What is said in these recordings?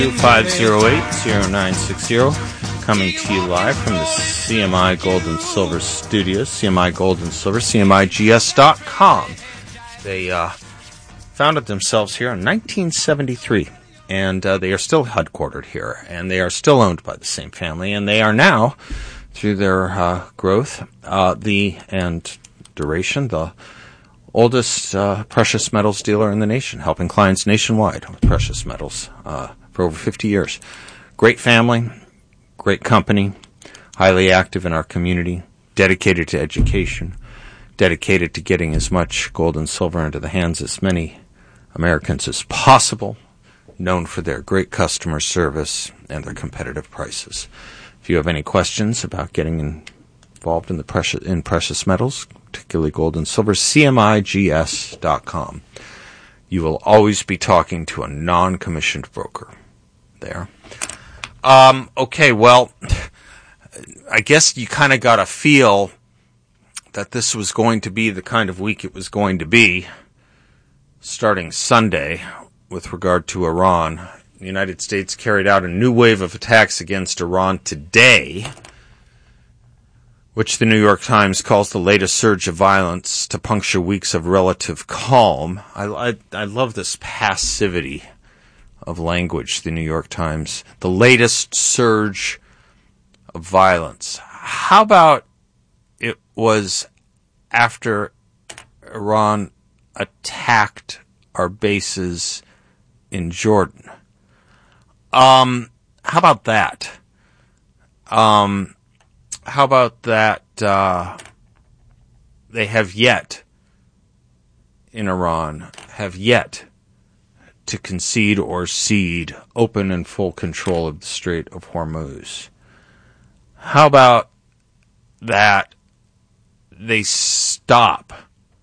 508-0960, coming to you live from the CMI Gold and Silver Studios, CMI Gold and Silver, CMIGS.com. They founded themselves here in 1973, and they are still headquartered here, and they are still owned by the same family, and they are now, through their growth and duration, the oldest precious metals dealer in the nation, helping clients nationwide with precious metals for over 50 years. Great family, great company, highly active in our community, dedicated to education, dedicated to getting as much gold and silver into the hands of as many Americans as possible, known for their great customer service and their competitive prices. If you have any questions about getting involved in precious metals, particularly gold and silver, CMIGS.com. You will always be talking to a non-commissioned broker there. Okay, well, I guess you kind of got a feel that this was going to be the kind of week it was going to be starting Sunday with regard to Iran. The United States carried out a new wave of attacks against Iran today, which the New York Times calls the latest surge of violence to puncture weeks of relative calm. I love this passivity of language, the New York Times. The latest surge of violence. How about it was after Iran attacked our bases in Jordan? How about that? How about that they have yet to concede or cede open and full control of the Strait of Hormuz? How about that they stop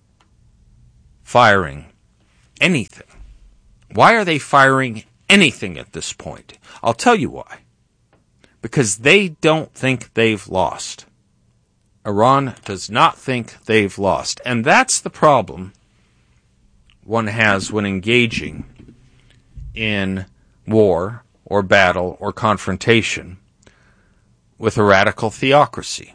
firing anything? Why are they firing anything at this point? I'll tell you why. Because they don't think they've lost. Iran does not think they've lost. And that's the problem one has when engaging in war or battle or confrontation with a radical theocracy.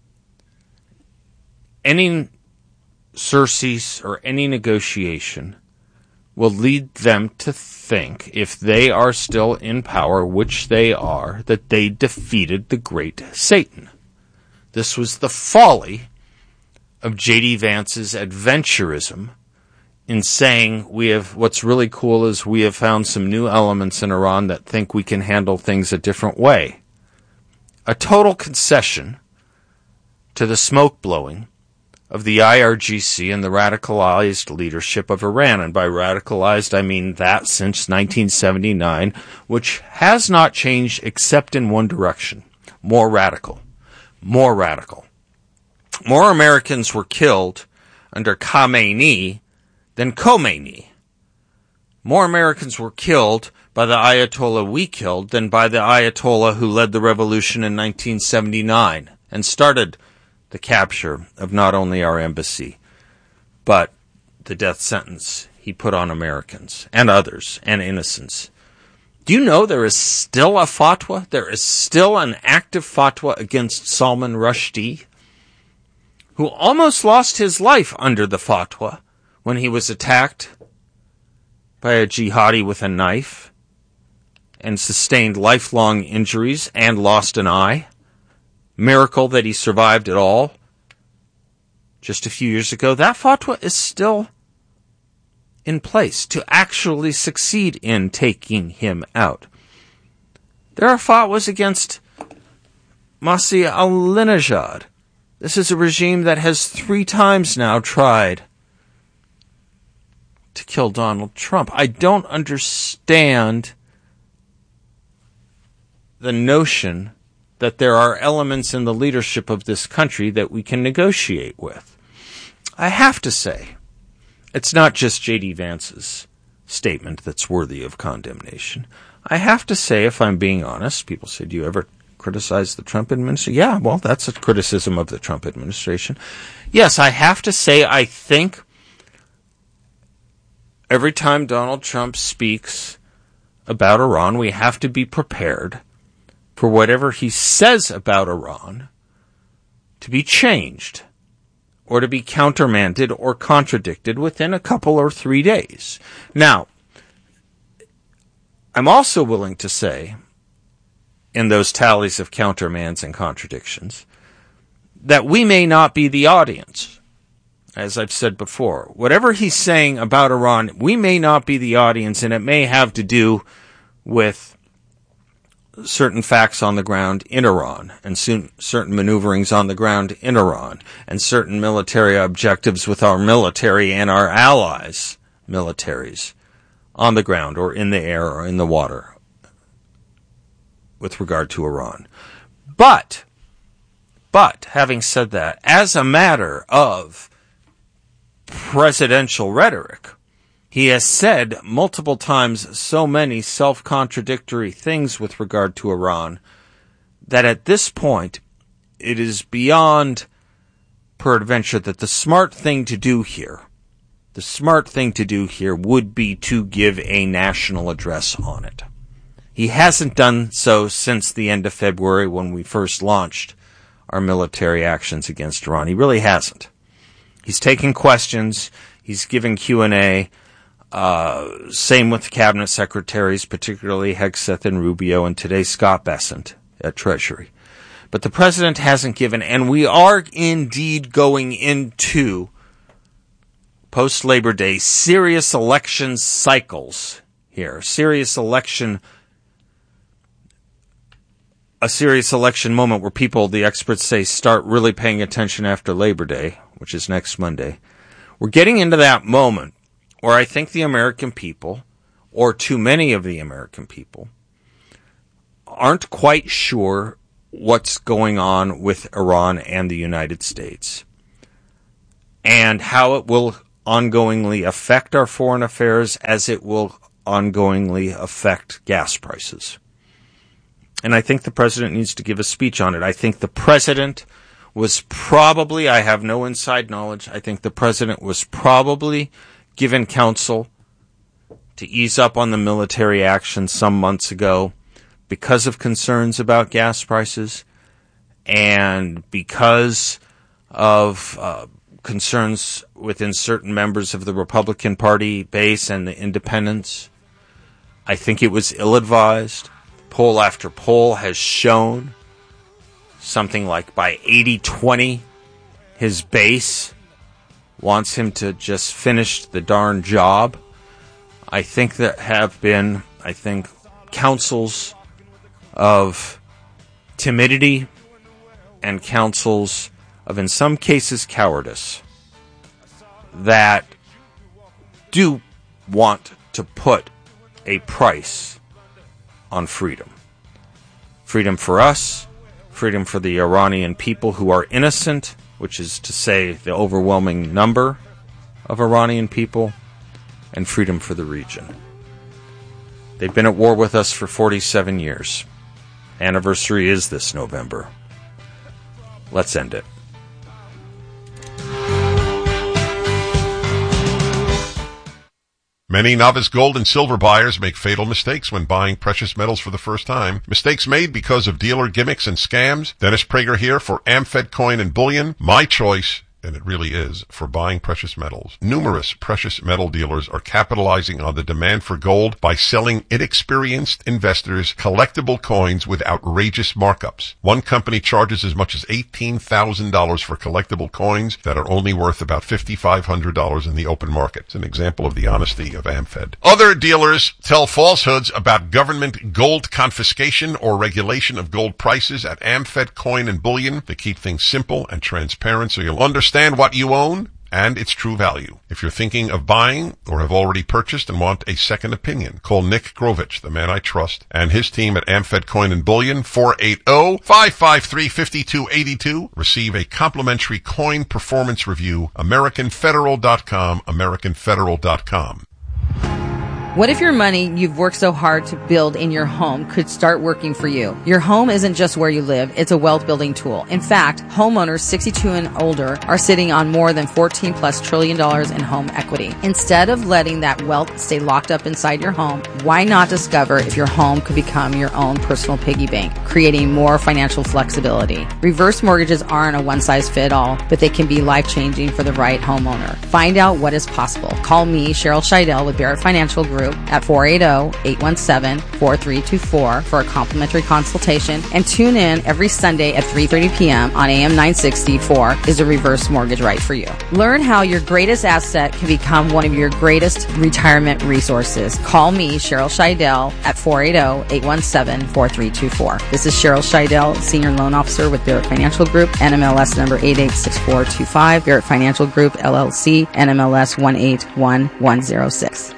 Any surcease or any negotiation will lead them to think, if they are still in power, which they are, that they defeated the great Satan. This was the folly of J.D. Vance's adventurism in saying what's really cool is we have found some new elements in Iran that think we can handle things a different way. A total concession to the smoke blowing of the IRGC and the radicalized leadership of Iran. And by radicalized, I mean that since 1979, which has not changed except in one direction. More radical. More radical. More Americans were killed under Khamenei than Khomeini. More Americans were killed by the Ayatollah we killed than by the Ayatollah who led the revolution in 1979 and started the capture of not only our embassy, but the death sentence he put on Americans and others and innocents. Do you know there is still a fatwa? There is still an active fatwa against Salman Rushdie, who almost lost his life under the fatwa when he was attacked by a jihadi with a knife and sustained lifelong injuries and lost an eye. Miracle that he survived at all just a few years ago. That fatwa is still in place to actually succeed in taking him out. There are fatwas against Masih Alinejad. This is a regime that has 3 times now tried to kill Donald Trump. I don't understand the notion that there are elements in the leadership of this country that we can negotiate with. I have to say, it's not just J.D. Vance's statement that's worthy of condemnation. I have to say, if I'm being honest, people say, do you ever criticize the Trump administration? Yeah, well, that's a criticism of the Trump administration. Yes, I have to say, I think every time Donald Trump speaks about Iran, we have to be prepared for whatever he says about Iran to be changed or to be countermanded or contradicted within a couple or 3 days. Now, I'm also willing to say, in those tallies of countermands and contradictions, that we may not be the audience. As I've said before, whatever he's saying about Iran, we may not be the audience, and it may have to do with certain facts on the ground in Iran, and certain maneuverings on the ground in Iran, and certain military objectives with our military and our allies' militaries on the ground or in the air or in the water with regard to Iran. But having said that, as a matter of presidential rhetoric, he has said multiple times so many self-contradictory things with regard to Iran that at this point it is beyond peradventure that the smart thing to do here would be to give a national address on it. He hasn't done so since the end of February when we first launched our military actions against Iran. He really hasn't. He's taken questions. He's given Q&A. Same with cabinet secretaries, particularly Hegseth and Rubio, and today Scott Bessent at Treasury. But the president hasn't given, and we are indeed going into post-Labor Day serious election cycles here, a serious election moment where people, the experts say, start really paying attention after Labor Day, which is next Monday. We're getting into that moment where I think the American people, or too many of the American people, aren't quite sure what's going on with Iran and the United States and how it will ongoingly affect our foreign affairs as it will ongoingly affect gas prices. And I think the president needs to give a speech on it. I think the president was probably, I have no inside knowledge, I think the president was probably given counsel to ease up on the military action some months ago because of concerns about gas prices and because of concerns within certain members of the Republican Party base and the independents. I think it was ill-advised. Poll after poll has shown something like by 80-20, his base wants him to just finish the darn job. I think there have been, counsels of timidity and counsels of, in some cases, cowardice that do want to put a price on freedom. Freedom for us, freedom for the Iranian people who are innocent, which is to say the overwhelming number of Iranian people, and freedom for the region. They've been at war with us for 47 years. Anniversary is this November. Let's end it. Many novice gold and silver buyers make fatal mistakes when buying precious metals for the first time. Mistakes made because of dealer gimmicks and scams. Dennis Prager here for AmFed Coin and Bullion. My choice, and it really is, for buying precious metals. Numerous precious metal dealers are capitalizing on the demand for gold by selling inexperienced investors collectible coins with outrageous markups. One company charges as much as $18,000 for collectible coins that are only worth about $5,500 in the open market. It's an example of the honesty of AmFed. Other dealers tell falsehoods about government gold confiscation or regulation of gold prices at AmFed Coin and Bullion to keep things simple and transparent so you'll understand what you own and its true value. If you're thinking of buying or have already purchased and want a second opinion, call Nick Grovich, the man I trust, and his team at AmFed Coin and Bullion, 480-553-5282. Receive a complimentary coin performance review, AmericanFederal.com, AmericanFederal.com. What if your money you've worked so hard to build in your home could start working for you? Your home isn't just where you live, it's a wealth building tool. In fact, homeowners 62 and older are sitting on more than $14+ trillion in home equity. Instead of letting that wealth stay locked up inside your home, why not discover if your home could become your own personal piggy bank, creating more financial flexibility? Reverse mortgages aren't a one-size-fits-all, but they can be life-changing for the right homeowner. Find out what is possible. Call me, Cheryl Scheidel with Barrett Financial Group at 480-817-4324 for a complimentary consultation, and tune in every Sunday at 3:30 p.m. on AM 960 for Is a Reverse Mortgage Right for You? Learn how your greatest asset can become one of your greatest retirement resources. Call me, Cheryl Scheidel, at 480-817-4324. This is Cheryl Scheidel, Senior Loan Officer with Barrett Financial Group, NMLS number 886425, Barrett Financial Group, LLC, NMLS 181106.